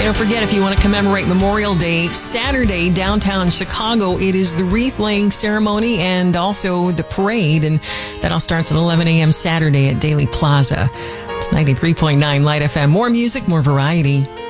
Don't forget, if you want to commemorate Memorial Day, Saturday, downtown Chicago, it is the wreath-laying ceremony and also the parade, and that all starts at 11 a.m. Saturday at Daly Plaza. It's 93.9 Light FM. More music, more variety.